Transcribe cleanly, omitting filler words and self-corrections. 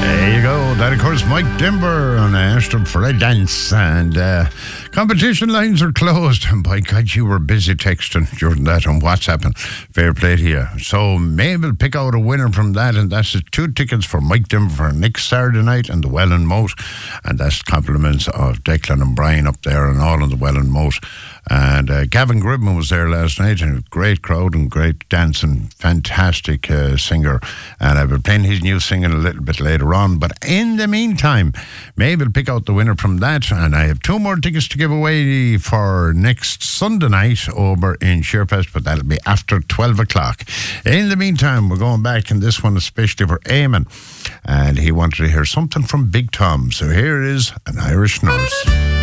There you go. That, of course, Mike Dimber, and I asked him for a dance. And competition lines are closed. And by God, you were busy texting during that on WhatsApp. And fair play to you. So Mabel pick out a winner from that. And that's the 2 tickets for Mike Dimber for next Saturday night in the Well and Moat. And that's compliments of Declan and Brian up there and all in the Well and Moat. And Gavin Gribman was there last night, and a great crowd and great dancing, fantastic singer. And I'll be playing his new singing a little bit later on. But in the meantime, maybe I'll pick out the winner from that. And I have 2 more tickets to give away for next Sunday night over in Sheerfest, but that'll be after 12 o'clock. In the meantime, we're going back, and this one especially for Eamon. And he wanted to hear something from Big Tom. So here is An Irish Nurse.